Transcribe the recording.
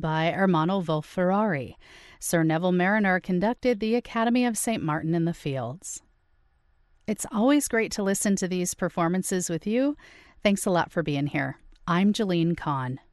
by Ermanno Wolf-Ferrari. Sir Neville Marriner conducted the Academy of St. Martin in the Fields. It's always great to listen to these performances with you. Thanks a lot for being here. I'm Jalene Kahn.